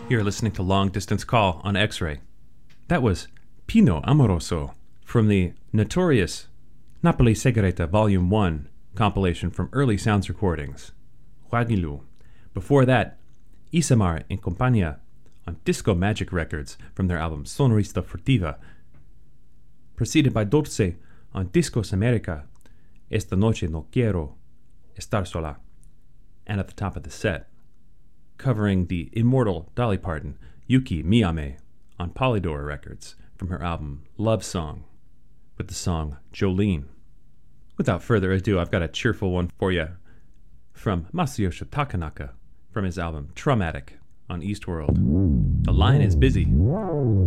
You're listening to Long Distance Call on X-Ray. That was Pino Amoroso from the notorious Napoli Segreta Volume 1 compilation from early Sounds recordings, Huagilu. Before that, Isamar and Compagnia on Disco Magic Records from their album Sonorista Furtiva, preceded by Dulce on Discos America, Esta Noche No Quiero Estar Sola, and at the top of the set, covering the immortal Dolly Parton, Yuki Miyame, on Polydor Records from her album Love Song, with the song Jolene. Without further ado, I've got a cheerful one for you from Masayoshi Takanaka from his album Traumatic on Eastworld. The line is busy.